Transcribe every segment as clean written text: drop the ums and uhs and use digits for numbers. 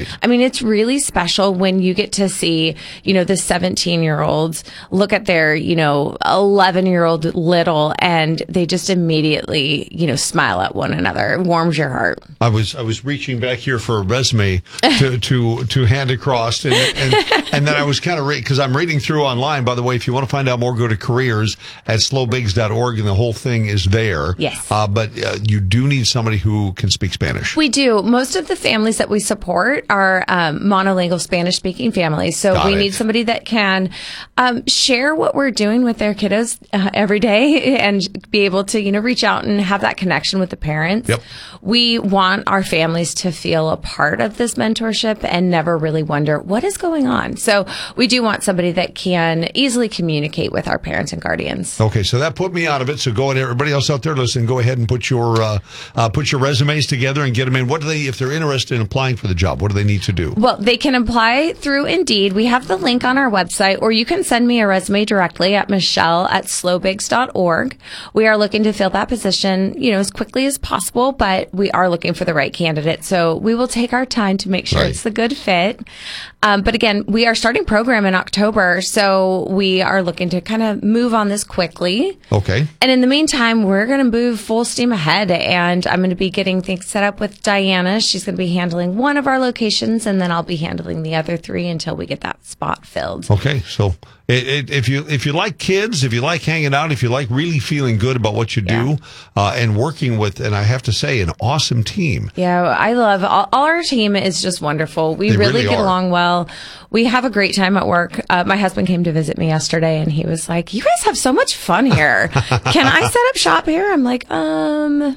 I mean, it's really special when you get to see, the 17-year-olds look at their, 11-year-old little, and they just immediately, smile at one another. It warms your heart. I was reaching back here for a resume to hand across, and then I was kind of because I'm reading through online. By the way, if you want to find out more, go to careers at slowbigs.org, and the whole thing is there. Yes. But you do need somebody who can speak Spanish. We do. Most of the families that we support are monolingual Spanish-speaking families, so we need somebody that can share what we're doing with their kiddos every day and be able to, reach out and have that connection with the parents. Yep. We want our families to feel a part of this mentorship and never really wonder what is going on. So we do want somebody that can easily communicate with our parents and guardians. Okay, so that put me out of it. So go ahead, everybody else out there, listen, go ahead and put your resumes together and get them in. What do they, if they're interested in applying for the job, what do they need to do? Well, they can apply through Indeed. We have the link on our website, or you can send me a resume directly at michelle@slowbigs.org. We are looking to fill that position, as quickly as possible, but we are looking for the right candidate. So we will take our time to make sure it's the good fit. But again, we are starting program in October, so we are looking to kind of move on this quickly. Okay. And in the meantime, we're going to move full steam ahead, and I'm going to be getting things set up with Diana. She's going to be handling one of our locations, and then I'll be handling the other three until we get that spot filled. Okay, so if you like kids, if you like hanging out, if you like really feeling good about what you do, and working with, and I have to say, an awesome team. Yeah, I love all our team is just wonderful. We really get along well. We have a great time at work. My husband came to visit me yesterday, and he was like, "You guys have so much fun here. Can I set up shop here?" I'm like, No,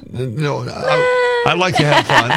I like to have fun.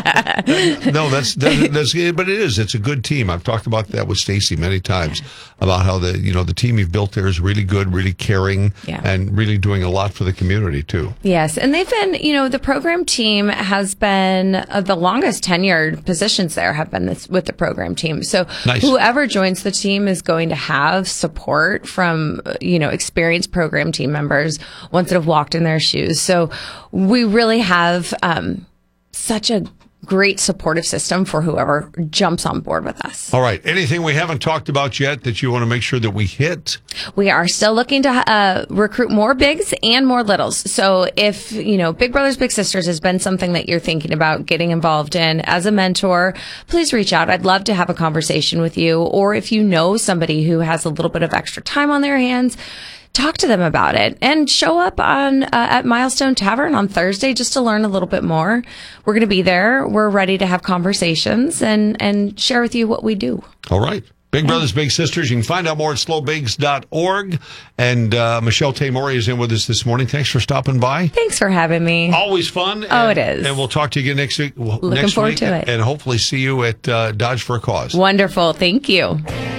No, that's but it is. It's a good team. I've talked about that with Stacy many times about how the team you've built there is really good, really caring, and really doing a lot for the community too. Yes, and they've been, the program team has been the longest tenured positions there have been with the program team. So whoever joins the team is going to have support from, experienced program team members, ones that have walked in their shoes. So we really have such a great supportive system for whoever jumps on board with us. All right. Anything we haven't talked about yet that you want to make sure that we hit? We are still looking to recruit more bigs and more littles. So if, Big Brothers Big Sisters has been something that you're thinking about getting involved in as a mentor, please reach out. I'd love to have a conversation with you. Or if you know somebody who has a little bit of extra time on their hands, talk to them about it and show up at Milestone Tavern on Thursday just to learn a little bit more. We're going to be there. We're ready to have conversations and share with you what we do. All right. Big Brothers, Big Sisters. You can find out more at slowbigs.org. And Michelle Tamori is in with us this morning. Thanks for stopping by. Thanks for having me. Always fun. It is. And we'll talk to you again next week. Looking forward to it. And hopefully see you at Dodge for a Cause. Wonderful. Thank you.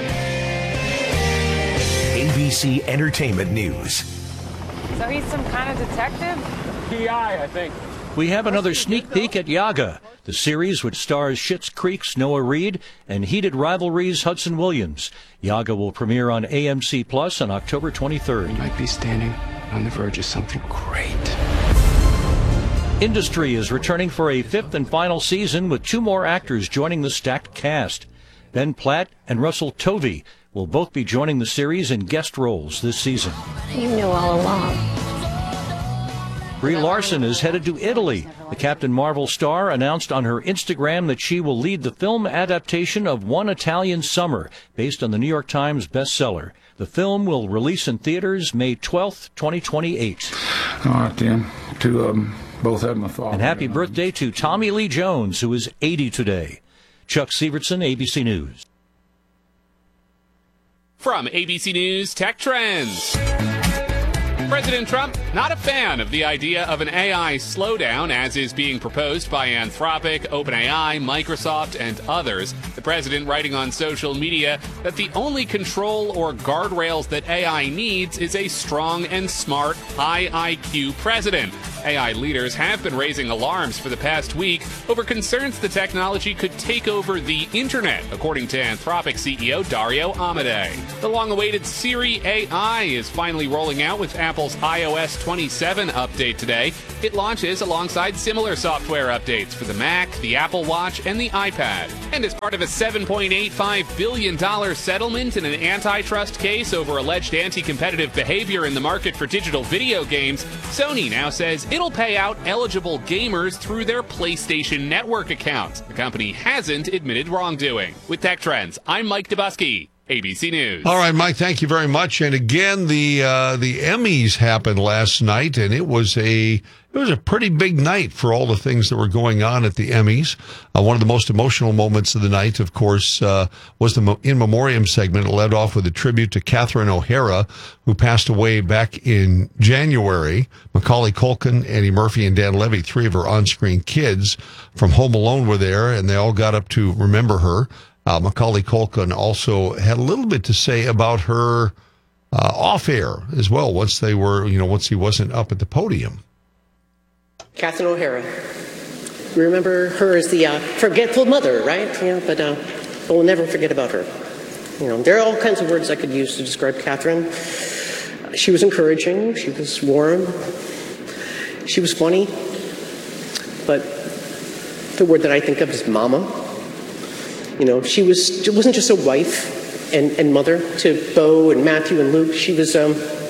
ABC Entertainment News. So he's some kind of detective? PI, I think. We have another sneak peek at Yaga, the series which stars Schitt's Creek's Noah Reid and Heated Rivalry's Hudson Williams. Yaga will premiere on AMC Plus on October 23rd. We might be standing on the verge of something great. Industry is returning for a fifth and final season with two more actors joining the stacked cast. Ben Platt and Russell Tovey will both be joining the series in guest roles this season. You knew all along. Brie Larson is headed to Italy. The Captain Marvel star announced on her Instagram that she will lead the film adaptation of One Italian Summer, based on the New York Times bestseller. The film will release in theaters May 12th, 2028. All right, then. Two of them. Both of them are falling. And happy birthday to Tommy Lee Jones, who is 80 today. Chuck Severson, ABC News. From ABC News Tech Trends. President Trump, not a fan of the idea of an AI slowdown as is being proposed by Anthropic, OpenAI, Microsoft, and others. The president writing on social media that the only control or guardrails that AI needs is a strong and smart, high IQ president. AI leaders have been raising alarms for the past week over concerns the technology could take over the internet, according to Anthropic CEO Dario Amodei. The long-awaited Siri AI is finally rolling out with Apple's iOS 27 update today. It launches alongside similar software updates for the Mac, the Apple Watch, and the iPad. And as part of a $7.85 billion settlement in an antitrust case over alleged anti-competitive behavior in the market for digital video games, Sony now says it'll pay out eligible gamers through their PlayStation Network accounts. The company hasn't admitted wrongdoing. With Tech Trends, I'm Mike Dubusky, ABC News. All right, Mike, thank you very much. And again, the Emmys happened last night, and it was a pretty big night for all the things that were going on at the Emmys. One of the most emotional moments of the night, of course, was the In Memoriam segment. It led off with a tribute to Catherine O'Hara, who passed away back in January. Macaulay Culkin, Eddie Murphy, and Dan Levy, three of her on-screen kids from Home Alone, were there, and they all got up to remember her. Macaulay Culkin also had a little bit to say about her off-air as well, once he wasn't up at the podium. Catherine O'Hara. We remember her as the forgetful mother, right? But we'll never forget about her. There are all kinds of words I could use to describe Catherine. She was encouraging. She was warm. She was funny. But the word that I think of is mama. She wasn't just a wife and mother to Bo and Matthew and Luke. She was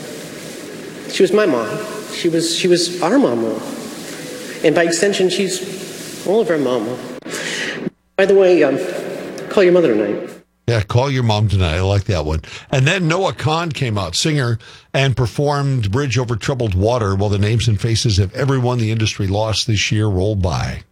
my mom. She was our mama. And by extension, she's all of our mama. By the way, call your mother tonight. Yeah, call your mom tonight. I like that one. And then Noah Kahan came out, singer, and performed Bridge Over Troubled Water while the names and faces of everyone the industry lost this year rolled by.